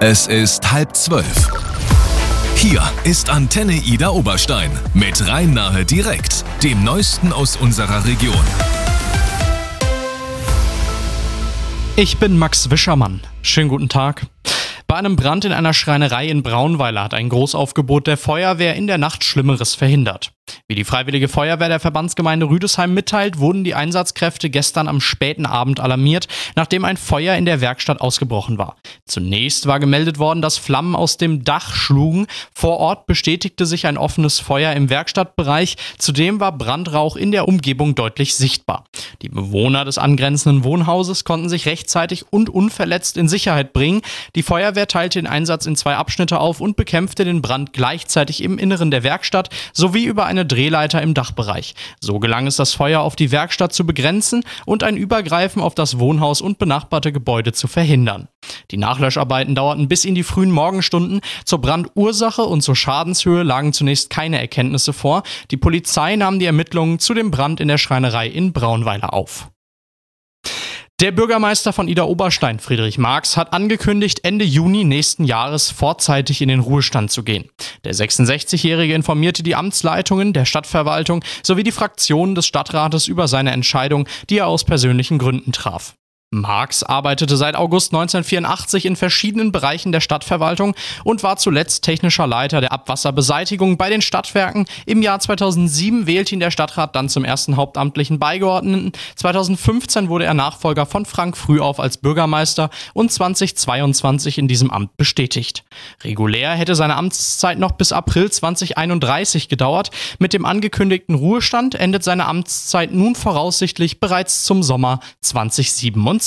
Es ist 11:30. Hier ist Antenne Ida Oberstein mit Rhein-Nahe direkt, dem Neuesten aus unserer Region. Ich bin Max Wischermann. Schönen guten Tag. Bei einem Brand in einer Schreinerei in Braunweiler hat ein Großaufgebot der Feuerwehr in der Nacht Schlimmeres verhindert. Wie die Freiwillige Feuerwehr der Verbandsgemeinde Rüdesheim mitteilt, wurden die Einsatzkräfte gestern am späten Abend alarmiert, nachdem ein Feuer in der Werkstatt ausgebrochen war. Zunächst war gemeldet worden, dass Flammen aus dem Dach schlugen. Vor Ort bestätigte sich ein offenes Feuer im Werkstattbereich. Zudem war Brandrauch in der Umgebung deutlich sichtbar. Die Bewohner des angrenzenden Wohnhauses konnten sich rechtzeitig und unverletzt in Sicherheit bringen. Die Feuerwehr teilte den Einsatz in 2 Abschnitte auf und bekämpfte den Brand gleichzeitig im Inneren der Werkstatt sowie über eine Drehleiter im Dachbereich. So gelang es, das Feuer auf die Werkstatt zu begrenzen und ein Übergreifen auf das Wohnhaus und benachbarte Gebäude zu verhindern. Die Nachlöscharbeiten dauerten bis in die frühen Morgenstunden. Zur Brandursache und zur Schadenshöhe lagen zunächst keine Erkenntnisse vor. Die Polizei nahm die Ermittlungen zu dem Brand in der Schreinerei in Braunweiler auf. Der Bürgermeister von Ida Oberstein, Friedrich Marx, hat angekündigt, Ende Juni nächsten Jahres vorzeitig in den Ruhestand zu gehen. Der 66-Jährige informierte die Amtsleitungen der Stadtverwaltung sowie die Fraktionen des Stadtrates über seine Entscheidung, die er aus persönlichen Gründen traf. Marx arbeitete seit August 1984 in verschiedenen Bereichen der Stadtverwaltung und war zuletzt technischer Leiter der Abwasserbeseitigung bei den Stadtwerken. Im Jahr 2007 wählte ihn der Stadtrat dann zum ersten hauptamtlichen Beigeordneten. 2015 wurde er Nachfolger von Frank Frühauf als Bürgermeister und 2022 in diesem Amt bestätigt. Regulär hätte seine Amtszeit noch bis April 2031 gedauert. Mit dem angekündigten Ruhestand endet seine Amtszeit nun voraussichtlich bereits zum Sommer 2027.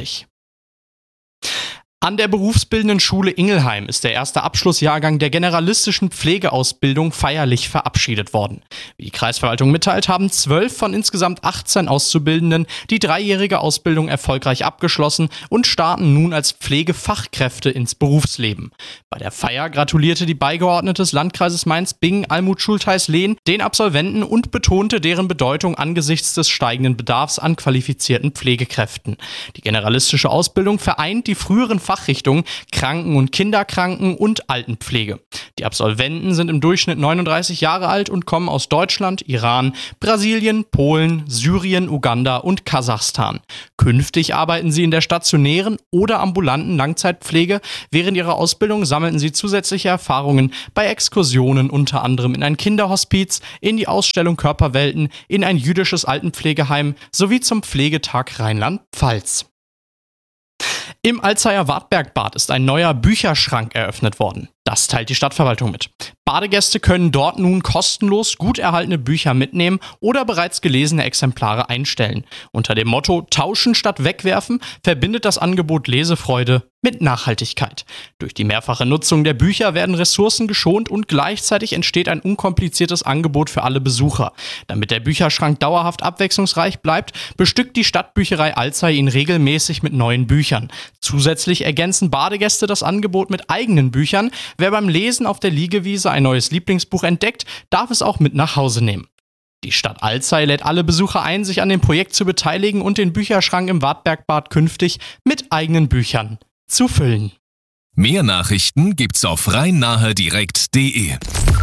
An der berufsbildenden Schule Ingelheim ist der erste Abschlussjahrgang der generalistischen Pflegeausbildung feierlich verabschiedet worden. Wie die Kreisverwaltung mitteilt, haben 12 von insgesamt 18 Auszubildenden die 3-jährige Ausbildung erfolgreich abgeschlossen und starten nun als Pflegefachkräfte ins Berufsleben. Bei der Feier gratulierte die Beigeordnete des Landkreises Mainz-Bingen, Almut Schultheis-Lehn, den Absolventen und betonte deren Bedeutung angesichts des steigenden Bedarfs an qualifizierten Pflegekräften. Die generalistische Ausbildung vereint die früheren Fachrichtungen Kranken- und Kinderkranken- und Altenpflege. Die Absolventen sind im Durchschnitt 39 Jahre alt und kommen aus Deutschland, Iran, Brasilien, Polen, Syrien, Uganda und Kasachstan. Künftig arbeiten sie in der stationären oder ambulanten Langzeitpflege. Während ihrer Ausbildung sammelten sie zusätzliche Erfahrungen bei Exkursionen, unter anderem in ein Kinderhospiz, in die Ausstellung Körperwelten, in ein jüdisches Altenpflegeheim sowie zum Pflegetag Rheinland-Pfalz. Im Alzeyer Wartbergbad ist ein neuer Bücherschrank eröffnet worden. Das teilt die Stadtverwaltung mit. Badegäste können dort nun kostenlos gut erhaltene Bücher mitnehmen oder bereits gelesene Exemplare einstellen. Unter dem Motto Tauschen statt Wegwerfen verbindet das Angebot Lesefreude mit Nachhaltigkeit. Durch die mehrfache Nutzung der Bücher werden Ressourcen geschont und gleichzeitig entsteht ein unkompliziertes Angebot für alle Besucher. Damit der Bücherschrank dauerhaft abwechslungsreich bleibt, bestückt die Stadtbücherei Alzey ihn regelmäßig mit neuen Büchern. Zusätzlich ergänzen Badegäste das Angebot mit eigenen Büchern. Wer beim Lesen auf der Liegewiese ein neues Lieblingsbuch entdeckt, darf es auch mit nach Hause nehmen. Die Stadt Alzey lädt alle Besucher ein, sich an dem Projekt zu beteiligen und den Bücherschrank im Wartbergbad künftig mit eigenen Büchern zu füllen. Mehr Nachrichten gibt's auf rhein-nahe-direkt.de.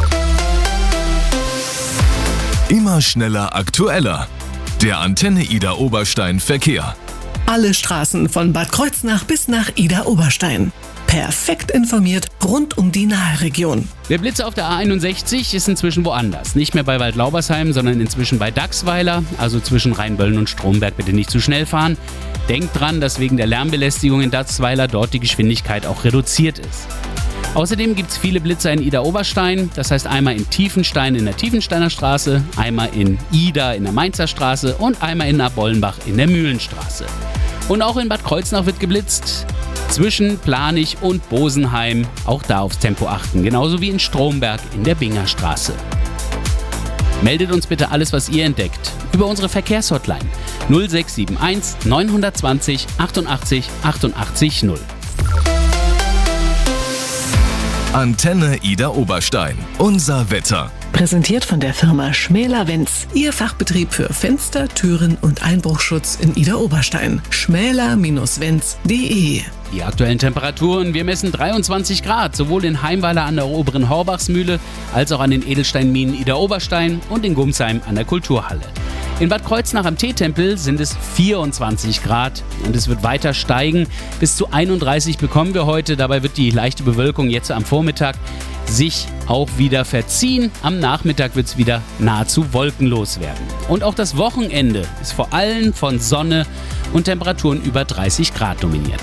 Immer schneller, aktueller. Der Antenne Ida Oberstein Verkehr. Alle Straßen von Bad Kreuznach bis nach Ida Oberstein. Perfekt informiert rund um die Nahe-Region. Der Blitz auf der A61 ist inzwischen woanders. Nicht mehr bei Waldlaubersheim, sondern inzwischen bei Dachsweiler, also zwischen Rheinböllen und Stromberg. Bitte nicht zu schnell fahren. Denkt dran, dass wegen der Lärmbelästigung in Dachsweiler dort die Geschwindigkeit auch reduziert ist. Außerdem gibt es viele Blitzer in Ida Oberstein, das heißt einmal in Tiefenstein in der Tiefensteiner Straße, einmal in Ida in der Mainzer Straße und einmal in Abollenbach in der Mühlenstraße. Und auch in Bad Kreuznach wird geblitzt. Zwischen Planich und Bosenheim, auch da aufs Tempo achten, genauso wie in Stromberg in der Bingerstraße. Meldet uns bitte alles, was ihr entdeckt, über unsere Verkehrshotline 0671 920 88 88 0. Antenne Ida Oberstein. Unser Wetter. Präsentiert von der Firma Schmäler-Wenz. Ihr Fachbetrieb für Fenster, Türen und Einbruchschutz in Ida Oberstein. schmäler-wenz.de. Die aktuellen Temperaturen: Wir messen 23 Grad, sowohl in Heimweiler an der oberen Horbachsmühle als auch an den Edelsteinminen Ida Oberstein und in Gumsheim an der Kulturhalle. In Bad Kreuznach am Teetempel sind es 24 Grad und es wird weiter steigen. Bis zu 31 bekommen wir heute. Dabei wird die leichte Bewölkung jetzt am Vormittag sich auch wieder verziehen. Am Nachmittag wird es wieder nahezu wolkenlos werden. Und auch das Wochenende ist vor allem von Sonne und Temperaturen über 30 Grad dominiert.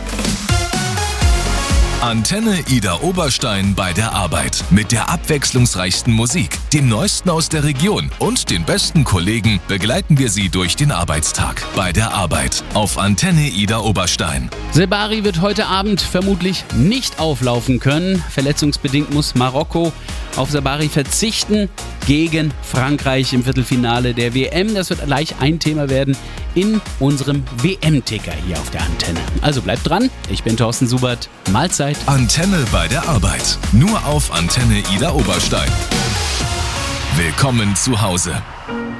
Antenne Ida Oberstein bei der Arbeit. Mit der abwechslungsreichsten Musik, dem Neuesten aus der Region und den besten Kollegen begleiten wir Sie durch den Arbeitstag. Bei der Arbeit auf Antenne Ida Oberstein. Sebari wird heute Abend vermutlich nicht auflaufen können. Verletzungsbedingt muss Marokko auf Sebari verzichten gegen Frankreich im Viertelfinale der WM. Das wird gleich ein Thema werden in unserem WM-Ticker hier auf der Antenne. Also bleibt dran. Ich bin Thorsten Subert. Mahlzeit. Antenne bei der Arbeit. Nur auf Antenne Ida Oberstein. Willkommen zu Hause.